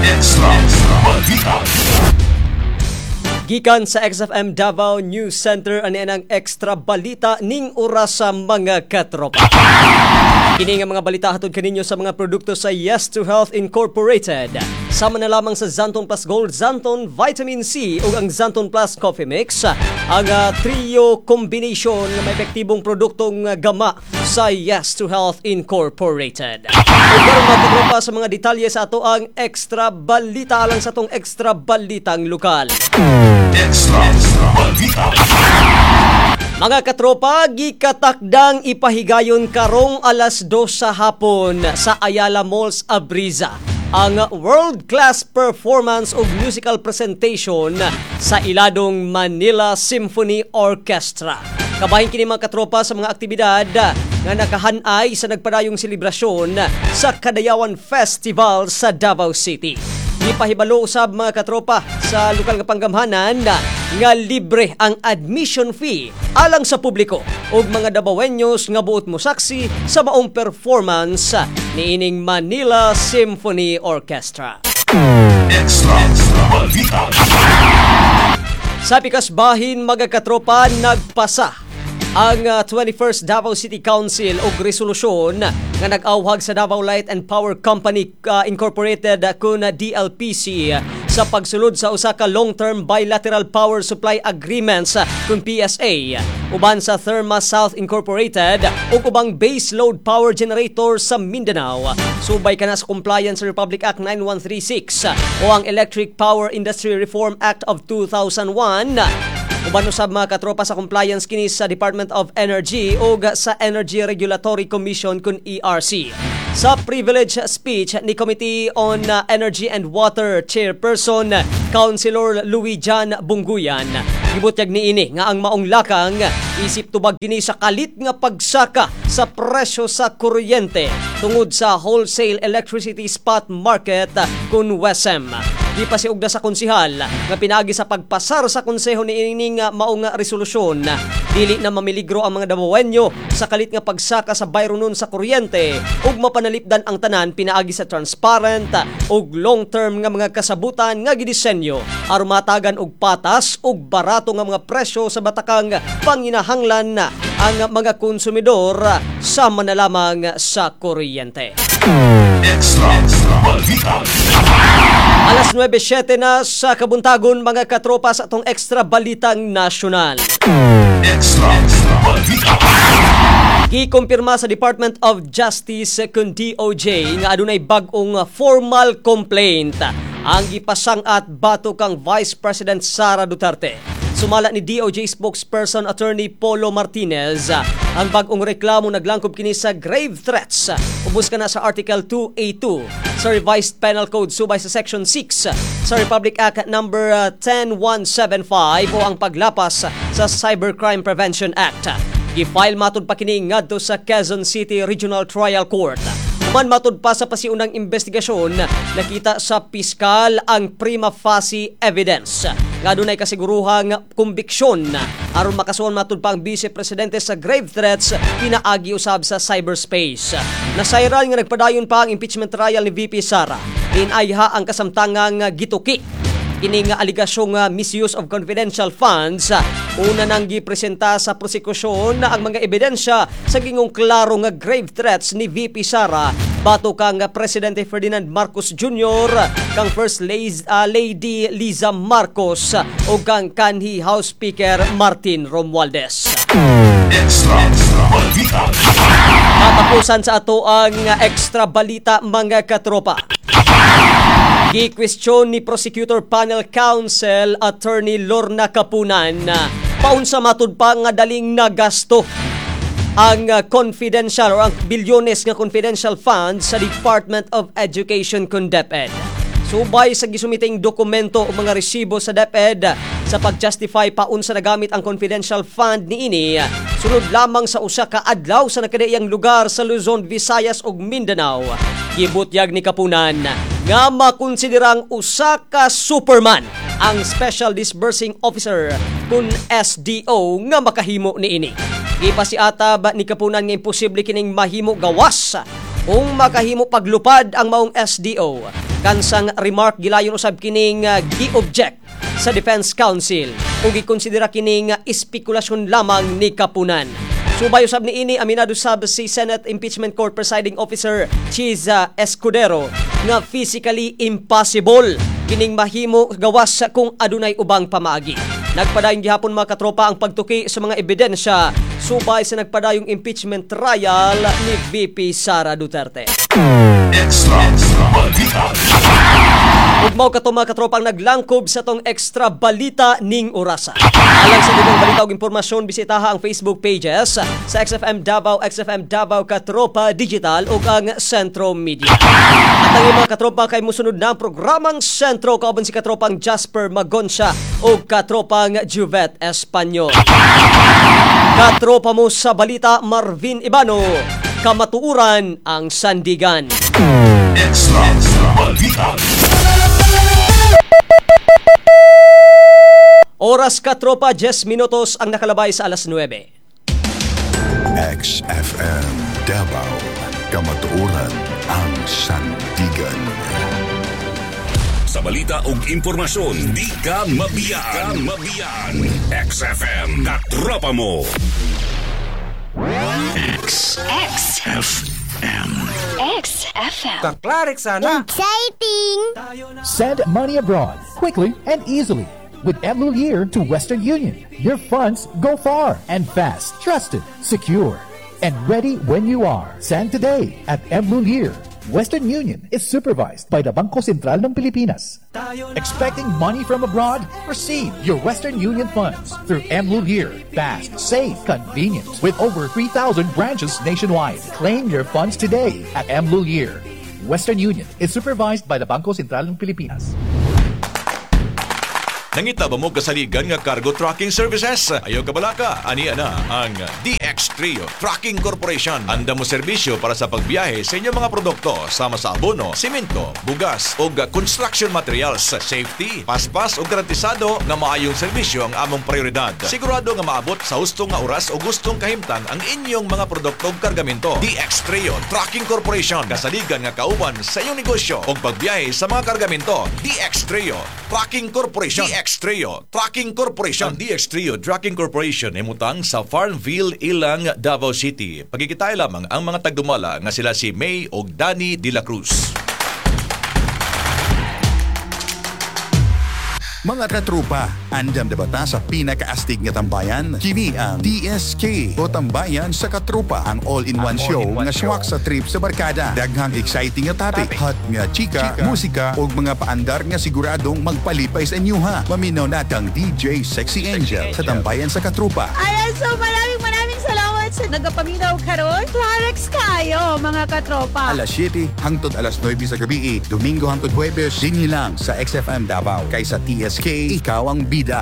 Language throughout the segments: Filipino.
Extra Balita. Gikan sa XFM Davao News Center ani ang extra balita ning oras sa mga katropa. Kini nga mga balita hatod kaninyo sa mga produkto sa Yes to Health Incorporated. Sama na lamang sa Zanton Plus Gold, Zanton Vitamin C ug ang Zanton Plus Coffee Mix, ang trio combination nga may epektibong produktong gama sa Yes to Health Incorporated. Ug karon magtutupa sa mga detalye sa ato ang extra balita lang sa tong extra balitang lokal. Extra Balita. Mga katropa, gikatakdang ipahigayon karong alas 2 sa hapon sa Ayala Malls, Abriza ang world-class performance of musical presentation sa iladong Manila Symphony Orchestra. Kabahin kini mga katropa sa mga aktibidad nga nakahanay sa nagpadayong selebrasyon sa Kadayawan Festival sa Davao City. Ipahibalo usab mga katropa sa lokal nga panggamhanan nga libre ang admission fee alang sa publiko ug mga Davaoeños nga buot mosaksi sa maong performance niining Manila Symphony Orchestra. Extra Balita. Sa pikas bahin mga katropa, nagpasa ang 21st Davao City Council og resolusyon nga nag-awhag sa Davao Light and Power Company Incorporated kun DLPC sa pagsulod sa usa ka long-term bilateral power supply agreements kun PSA uban sa Therma South Incorporated ug ubang base load power generator sa Mindanao subay kana sa compliance sa Republic Act 9136 o ang Electric Power Industry Reform Act of 2001. Uban usab mga katropa sa compliance kini sa Department of Energy o sa Energy Regulatory Commission kun ERC. Sa privilege speech ni Committee on Energy and Water Chairperson Councilor Louis Jan Bunguyan, gibutyag niini nga ang maong lakang isip tubag kini sa kalit nga pagsaka sa presyo sa kuryente tungod sa wholesale electricity spot market kun WESM. Di pa siugda sa konsihal nga pinaagi sa pagpasar sa konseho niining maong resolusyon dili na mamiligro ang mga Davaoeño sa kalit nga pagsaka sa bayronon sa kuryente ug mapanalipdan ang tanan pinaagi sa transparent ug long-term nga mga kasabutan nga gidisenyo aron matagan og patas ug barato nga mga presyo sa batakang panginahanglan ang mga konsumidor sama na lamang sa kuryente. Extra Balita. Alas 9:07 na sa kabuntagon mga katropa sa atong extra balitang nasyonal. Extra Balita. Gikumpirma sa Department of Justice kun DOJ nga adunay bag-ong formal complaint ang gipasang-at batok kang Vice President Sara Duterte. Sumala ni DOJ spokesperson Attorney Polo Martinez, ang bag-ong reklamo naglangkob kini sa grave threats ubos ka na sa Article 2A2 sa Revised Penal Code subay sa Section 6 sa Republic Act number 10175 o ang paglapas sa Cybercrime Prevention Act. Gifile matud pa kini ngadto sa Quezon City Regional Trial Court. Man matud pa sa pasiunang investigasyon, nakita sa piskal ang prima facie evidence nga adunay kasiguruhang kumbiksyon aron makasuon matud pa ang Vice Presidente sa grave threats pinaagi usab sa cyberspace. Nasayran nga nagpadayon pa ang impeachment trial ni VP Sara. Inayha ang kasamtangang gituki kini nga aligasyong misuse of confidential funds. Una nang gipresenta sa prosekusyon ang mga ebidensya sa gingong klaro nga grave threats ni VP Sara bato kang Presidente Ferdinand Marcos Jr., kang First Lady Liza Marcos o kang kanhi House Speaker Martin Romualdez. Extra Balita. Katapusan sa ato ang extra balita mga katropa. Gi-question ni Prosecutor Panel Counsel Attorney Lorna Kapunan paunsa matud pa nga daling nagasto ang confidential or ang bilyones nga confidential funds sa Department of Education kun DepEd. Subay sa gisumiting dokumento o mga resibo sa DepEd sa pag-justify paunsa nagamit ang confidential fund niini, sunod lamang sa usa ka adlaw sa nakadayang lugar sa Luzon, Visayas ug Mindanao. Gibutyag ni Kapunan nga makonsiderang usa ka superman ang Special Disbursing Officer kun SDO nga makahimo niini. Ipasiatab ni Kapunan nga imposible kining mahimo gawas Kung makahimo paglupad ang maong SDO, kansang remark gilayon usab kining gi-object sa Defense Council ug gikonsidera kining espekulasyon lamang ni kapunan. Subay usab niini aminado sab si Senate Impeachment Court Presiding Officer Chiz Escudero nga physically impossible kining mahimo gawas kung adunay ubang pamaagi. Nagpadayon gihapon mga katropa ang pagtuki sa mga ebidensya subay sa nagpadayong impeachment trial ni VP Sara Duterte. Extra Balita. Ug mao kato mga katropang naglangkob sa tong extra balita ning orasa. Alang sa dibang balita ug impormasyon, bisitaha ang Facebook pages sa XFM Davao, XFM Davao Katropa Digital ug ang Sentro Media. At ang mga katropa kay musunod na ang programang Sentro kauban si katropang Jasper Magoncia ug katropang Juvet Espanyol. Katropa mo sa balita, Marvin Ibano, kamatuuran ang sandigan. Extra Balita. Oras katropa, 10 minutos ang nakalabay sa alas 9. XFM Davao, kamatuoran ang sandigan. Sa balita ug impormasyon, di ka mabiyaan. XFM Katropa mo. XFM. Kaklarik sana. Exciting! Send money abroad quickly and easily with Mlulir to Western Union. Your funds go far and fast, trusted, secure, and ready when you are. Send today at Mlulir. Western Union is supervised by the Bangko Sentral ng Pilipinas. Expecting money from abroad? Receive your Western Union funds through Mlulir. Fast, safe, convenient. With over 3,000 branches nationwide. Claim your funds today at Mlulir. Western Union is supervised by the Bangko Sentral ng Pilipinas. Nangita ba mo kasaligan nga cargo trucking services? Ayaw kabalaka, ani ana ang DX Trio Trucking Corporation. Anda mo serbisyo para sa pagbiyahe sa inyong mga produkto sama sa abono, simento, bugas o construction materials. Safety, paspas o garantisado nga maayong serbisyo ang among prioridad. Sigurado nga maabot sa hustong nga oras o gustong kahimtang ang inyong mga produkto o kargamento. DX Trio Trucking Corporation, kasaligan nga kauban sa iyong negosyo o pagbiyahe sa mga kargamento. DX Trio Trucking Corporation. DX Trio Trucking Corporation. Ang DX Trio Trucking Corporation ay mutang sa Farmville, Ilang, Davao City. Pagkikitay lamang ang mga tagdumala nga sila si May o Danny de la Cruz. Mga katrupa, andam na bata sa pinakaastig nga tambayan? Kini ang DSK o Tambayan sa Katrupa, ang all-in-one show nga swak sa trip sa barkada. Daghang exciting nga topic, hot nga chika, musika o mga paandar nga siguradong magpalipay sa inyuha. Maminaw natang DJ Sexy Angel sa Tambayan sa Katrupa. Ayan, so maraming salamat sa nagapaminaw karon. Clarex kayo, mga katropa. Alas 7 hangtod alas 9 sa gabi, Domingo hangtod Huwebes, dinhi lang sa XFM Davao. Kay sa TSK, ikaw ang bida.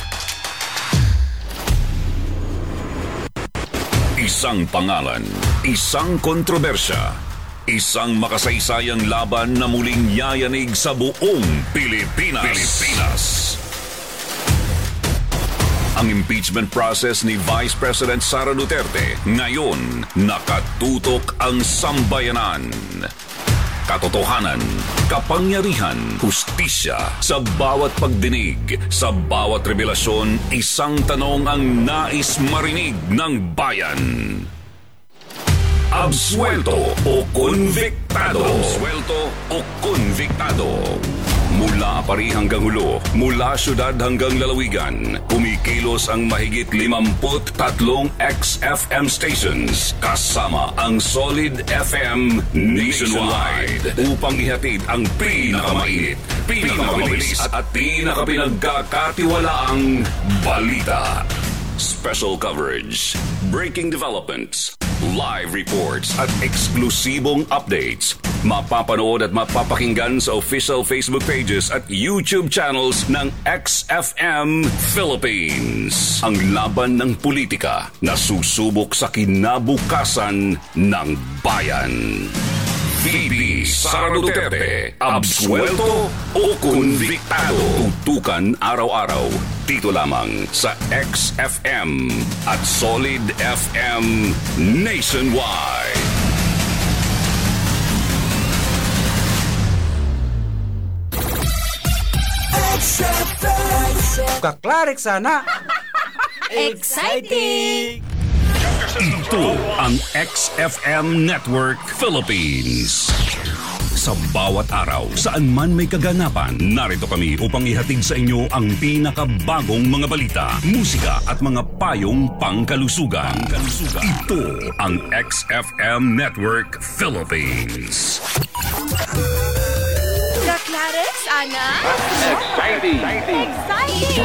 Isang pangalan, isang kontrobersya, isang makasaysayang laban na muling yayanig sa buong Pilipinas. Ang impeachment process ni Vice President Sara Duterte ngayon nakatutok ang sambayanan. Katotohanan, kapangyarihan, hustisya, sa bawat pagdinig, sa bawat revelasyon, isang tanong ang nais marinig ng bayan. Absuelto o konviktado? Absuelto o konviktado? Mula Apari hanggang Hulo, mula syudad hanggang lalawigan, kumikilos ang mahigit 53 XFM stations kasama ang Solid FM nationwide upang ihatid ang pinakamainit, pinakamabilis at pinakapinagkakatiwalaang balita. Special coverage, breaking developments, live reports at eksklusibong updates. Mapapanood at mapapakinggan sa official Facebook pages at YouTube channels ng XFM Philippines. Ang laban ng politika na susubok sa kinabukasan ng bayan. VP Sara Duterte, absuelto o konviktado? Tutukan araw-araw dito lamang sa XFM at Solid FM nationwide. Kaklarik sana. Exciting! Ito ang XFM Network Philippines. Sa bawat araw, saan man may kaganapan, narito kami upang ihatid sa inyo ang pinakabagong mga balita, musika at mga payong pangkalusugan. Ito ang XFM Network Philippines. Kaklarex, Ana? Exciting!